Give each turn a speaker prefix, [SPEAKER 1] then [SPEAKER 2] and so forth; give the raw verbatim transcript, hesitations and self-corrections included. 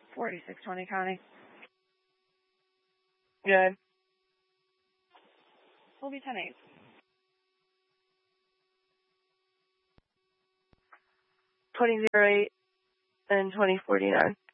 [SPEAKER 1] forty-six twenty County.
[SPEAKER 2] Good.
[SPEAKER 1] We'll be ten eight.
[SPEAKER 2] twenty oh eight and twenty forty-nine.